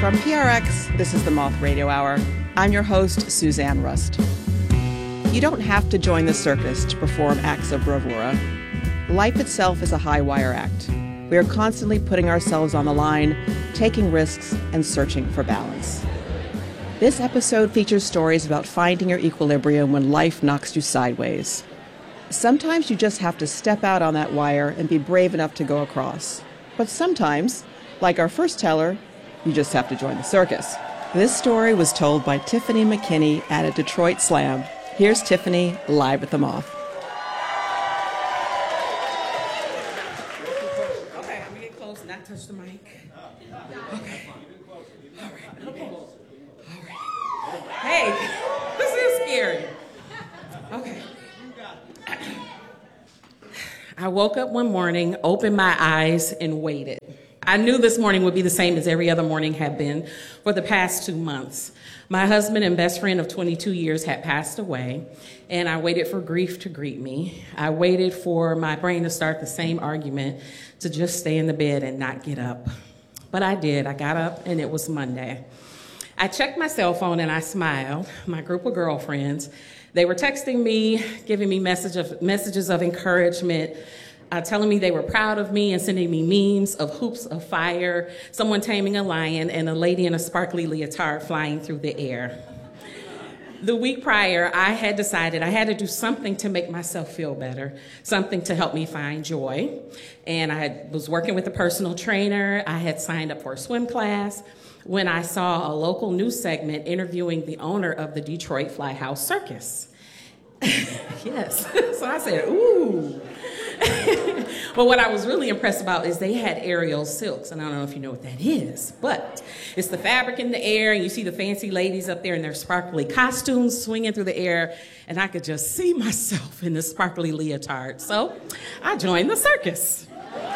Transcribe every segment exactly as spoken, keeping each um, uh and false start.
From P R X, this is the Moth Radio Hour. I'm your host, Suzanne Rust. You don't have to join the circus to perform acts of bravura. Life itself is a high-wire act. We are constantly putting ourselves on the line, taking risks, and searching for balance. This episode features stories about finding your equilibrium when life knocks you sideways. Sometimes you just have to step out on that wire and be brave enough to go across. But sometimes, like our first teller, you just have to join the circus. This story was told by Tiffany McKinney at a Detroit Slam. Here's Tiffany live at the Moth. Okay, I'm gonna get close, not touch the mic. Okay. All right. Okay. All right. Hey, this is scary. Okay. I woke up one morning, opened my eyes, and waited. I knew this morning would be the same as every other morning had been for the past two months. My husband and best friend of twenty-two years had passed away, and I waited for grief to greet me. I waited for my brain to start the same argument to just stay in the bed and not get up. But I did. I got up, and it was Monday. I checked my cell phone, and I smiled. My group of girlfriends, they were texting me, giving me message of, messages of encouragement, Uh, telling me they were proud of me and sending me memes of hoops of fire, someone taming a lion, and a lady in a sparkly leotard flying through the air. The week prior, I had decided I had to do something to make myself feel better, something to help me find joy. And I had, was working with a personal trainer. I had signed up for a swim class when I saw a local news segment interviewing the owner of the Detroit Fly House Circus. Yes. So I said, ooh. But what I was really impressed about is they had aerial silks, and I don't know if you know what that is, but it's the fabric in the air, and you see the fancy ladies up there in their sparkly costumes swinging through the air, and I could just see myself in the sparkly leotard. So I joined the circus.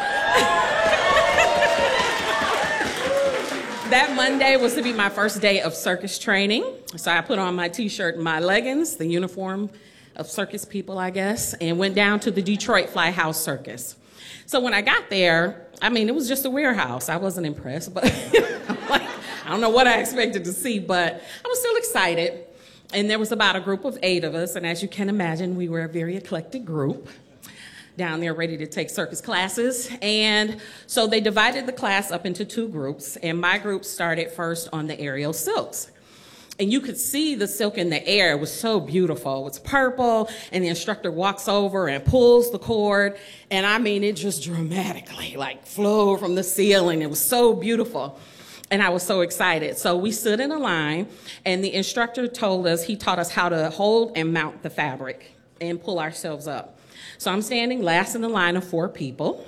That Monday was to be my first day of circus training, so I put on my t-shirt and my leggings, the uniform of circus people, I guess, and went down to the Detroit Fly House Circus. So when I got there, I mean, it was just a warehouse. I wasn't impressed, but I'm like, I don't know what I expected to see, but I was still excited. And there was about a group of eight of us, and as you can imagine, we were a very eclectic group down there ready to take circus classes. And so they divided the class up into two groups, and my group started first on the aerial silks. And you could see the silk in the air. It was so beautiful. It was purple, and the instructor walks over and pulls the cord. And I mean, it just dramatically like flowed from the ceiling. It was so beautiful. And I was so excited. So we stood in a line, and the instructor told us, he taught us how to hold and mount the fabric and pull ourselves up. So I'm standing last in the line of four people.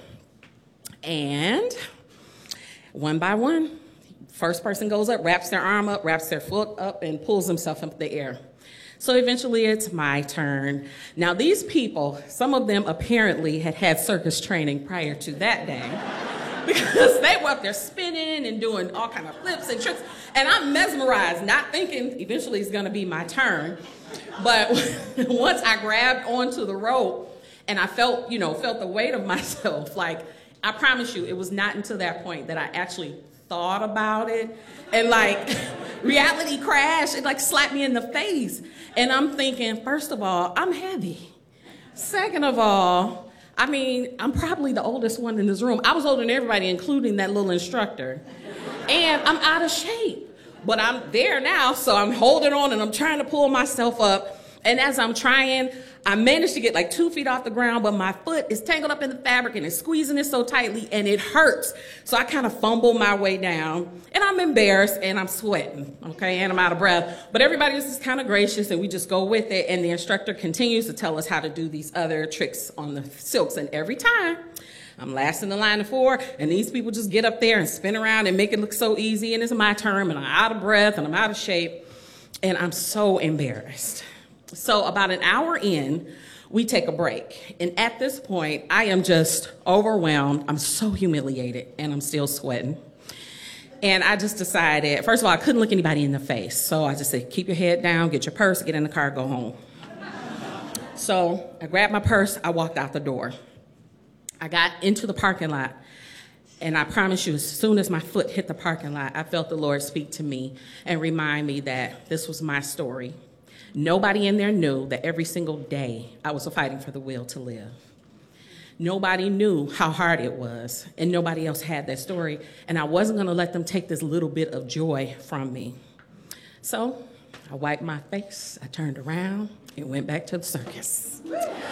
And one by one, first person goes up, wraps their arm up, wraps their foot up, and pulls himself up in the air. So eventually it's my turn. Now these people, some of them apparently had had circus training prior to that day because they were up there spinning and doing all kind of flips and tricks. And I'm mesmerized, not thinking eventually it's gonna be my turn. But once I grabbed onto the rope and I felt, you know, felt the weight of myself, like, I promise you, it was not until that point that I actually thought about it, and like reality crashed. It like slapped me in the face, and I'm thinking, first of all, I'm heavy. Second of all, I mean, I'm probably the oldest one in this room. I was older than everybody, including that little instructor, and I'm out of shape. But I'm there now, so I'm holding on and I'm trying to pull myself up. And as I'm trying, I managed to get like two feet off the ground, but my foot is tangled up in the fabric and it's squeezing it so tightly and it hurts. So I kind of fumble my way down, and I'm embarrassed and I'm sweating, okay, and I'm out of breath. But everybody is just kind of gracious, and we just go with it. And the instructor continues to tell us how to do these other tricks on the silks. And every time, I'm last in the line of four, and these people just get up there and spin around and make it look so easy, and it's my turn, and I'm out of breath, and I'm out of shape, and I'm so embarrassed. So about an hour in, we take a break. And at this point, I am just overwhelmed. I'm so humiliated, and I'm still sweating. And I just decided, first of all, I couldn't look anybody in the face. So I just said, keep your head down, get your purse, get in the car, go home. So I grabbed my purse, I walked out the door. I got into the parking lot, And I promise you, as soon as my foot hit the parking lot, I felt the Lord speak to me and remind me that this was my story. Nobody in there knew that every single day I was fighting for the will to live. Nobody knew how hard it was, and nobody else had that story, and I wasn't gonna let them take this little bit of joy from me. So I wiped my face, I turned around, and went back to the circus.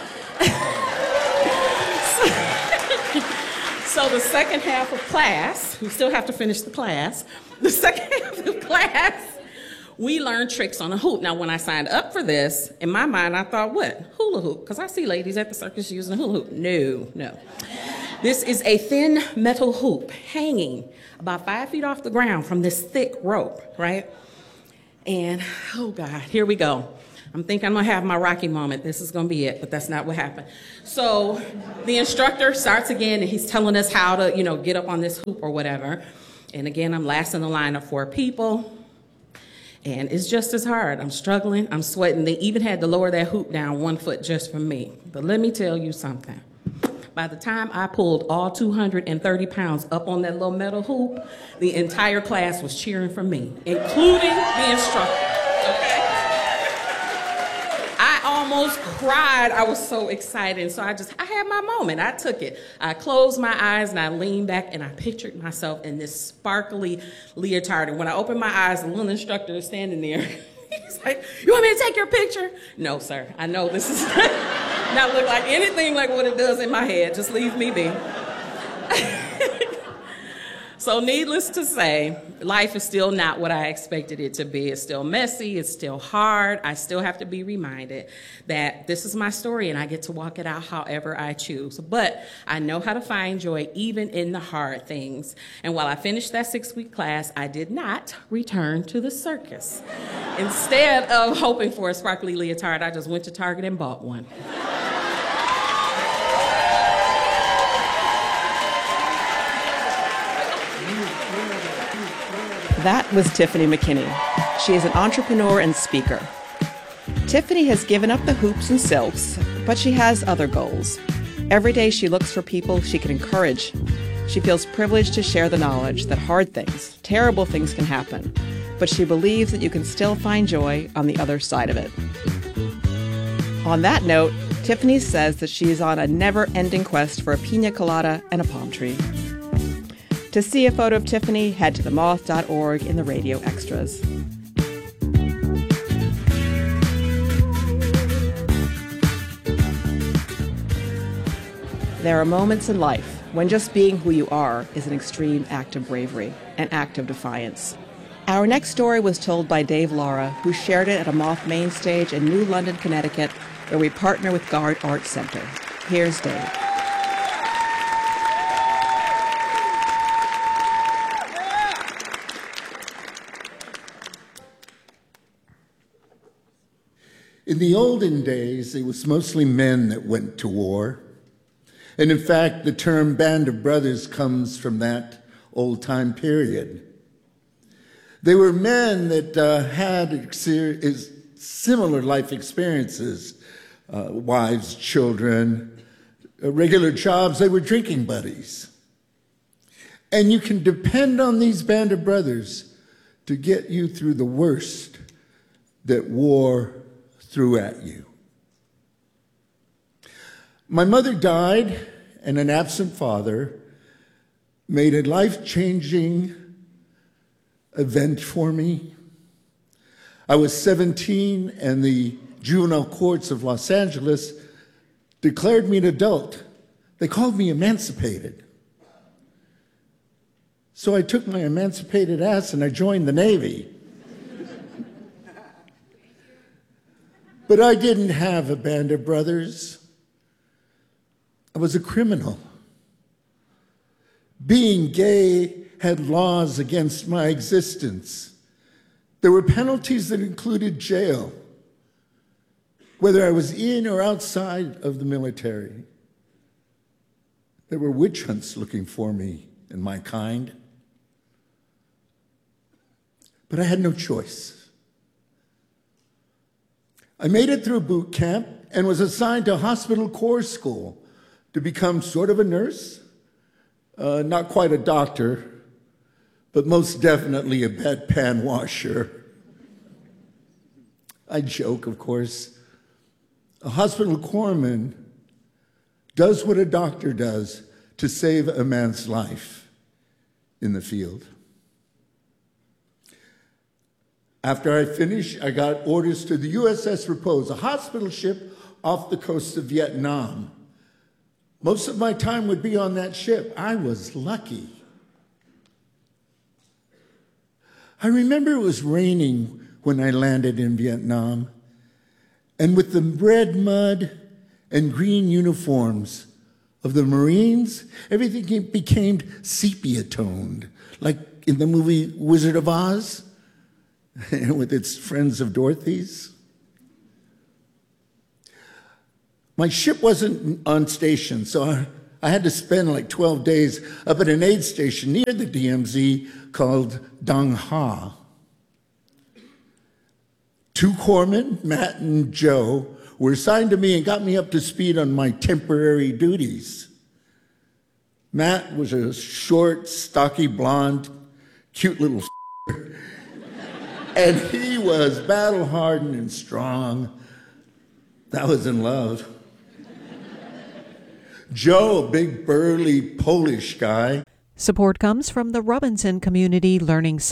So the second half of class, we still have to finish the class, the second half of class, we learned tricks on a hoop. Now, when I signed up for this, in my mind, I thought, what? Hula hoop? Because I see ladies at the circus using a hula hoop. No, no. This is a thin metal hoop hanging about five feet off the ground from this thick rope, right? And, oh God, here we go. I'm thinking I'm gonna have my Rocky moment. This is gonna be it, but that's not what happened. So the instructor starts again, and he's telling us how to, you know, get up on this hoop or whatever. And again, I'm last in the line of four people. And it's just as hard. I'm struggling, I'm sweating. They even had to lower that hoop down one foot just for me. But let me tell you something. By the time I pulled all two hundred thirty pounds up on that little metal hoop, the entire class was cheering for me, including the instructor, okay? I almost cried. I was so excited. So I just, I had my moment. I took it. I closed my eyes and I leaned back and I pictured myself in this sparkly leotard. And when I opened my eyes, the little instructor is standing there. He's like, you want me to take your picture? No, sir. I know this is not look like anything like what it does in my head. Just leave me be. So needless to say, life is still not what I expected it to be. It's still messy, it's still hard. I still have to be reminded that this is my story and I get to walk it out however I choose. But I know how to find joy even in the hard things. And while I finished that six-week class, I did not return to the circus. Instead of hoping for a sparkly leotard, I just went to Target and bought one. That was Tiffany McKinney. She is an entrepreneur and speaker. Tiffany has given up the hoops and silks, but she has other goals. Every day she looks for people she can encourage. She feels privileged to share the knowledge that hard things, terrible things can happen, but she believes that you can still find joy on the other side of it. On that note, Tiffany says that she is on a never-ending quest for a pina colada and a palm tree. To see a photo of Tiffany, head to the moth dot org in the radio extras. There are moments in life when just being who you are is an extreme act of bravery, an act of defiance. Our next story was told by Dave Lara, who shared it at a Moth main stage in New London, Connecticut, where we partner with Guard Arts Center. Here's Dave. In the olden days, it was mostly men that went to war. And in fact, the term Band of Brothers comes from that old time period. They were men that uh, had ex- similar life experiences, uh, wives, children, uh, regular jobs. They were drinking buddies. And you can depend on these Band of Brothers to get you through the worst that war threw at you. My mother died, and an absent father made a life-changing event for me. I was seventeen, and the juvenile courts of Los Angeles declared me an adult. They called me emancipated. So I took my emancipated ass and I joined the Navy. But I didn't have a band of brothers. I was a criminal. Being gay had laws against my existence. There were penalties that included jail, whether I was in or outside of the military. There were witch hunts looking for me and my kind. But I had no choice. I made it through boot camp and was assigned to hospital corps school to become sort of a nurse, Uh, not quite a doctor, but most definitely a bedpan washer. I joke, of course. A hospital corpsman does what a doctor does to save a man's life in the field. After I finished, I got orders to the U S S Repose, a hospital ship off the coast of Vietnam. Most of my time would be on that ship. I was lucky. I remember it was raining when I landed in Vietnam, and with the red mud and green uniforms of the Marines, everything became sepia-toned, like in the movie Wizard of Oz, with its friends of Dorothy's. My ship wasn't on station, so I, I had to spend like twelve days up at an aid station near the D M Z called Dong Ha. Two corpsmen, Matt and Joe, were assigned to me and got me up to speed on my temporary duties. Matt was a short, stocky, blonde, cute little and he was battle-hardened and strong. I was in love. Joe, a big, burly Polish guy. Support comes from the Robinson Community Learning Center.